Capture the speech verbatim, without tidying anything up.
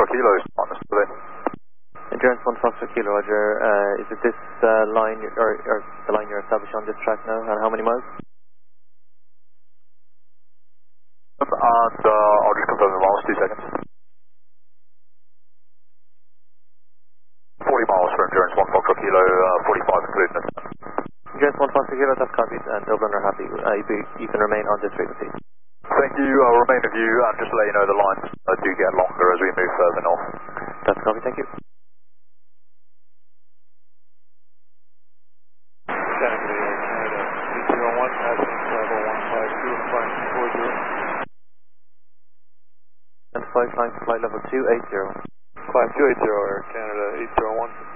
Kilo, on the split. Endurance one Foxtrot Kilo, Roger. Uh, is it this uh, line, you're, or, or the line you're established on this track now, and how many miles? And uh, I'll just confirm the miles, two seconds. forty miles for Endurance one Foxtrot Kilo, uh, forty-five including the sun. Endurance one Foxtrot Kilo, that's copied, and Dublin are happy. Uh, you, be, you can remain on this frequency. Thank you, I'll remain with you, and just to let you know the lines uh, do get longer as we move further north. That's copied, thank you. Canada, eight zero one, passing level one five two, flying four zero. And five flying flight level two eight zero. Flying two eight zero, Air Canada eight zero one.